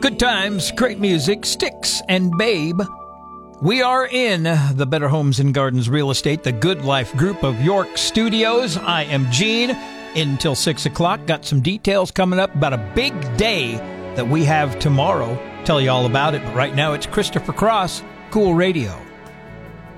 Good times, great music, Styx and Babe. We are in the Better Homes and Gardens Real Estate, the Good Life Group of York Studios. I am Gene. Until 6 o'clock. Got some details coming up about a big day that we have tomorrow. Tell you all about it, but right now it's Christopher Cross, Cool Radio.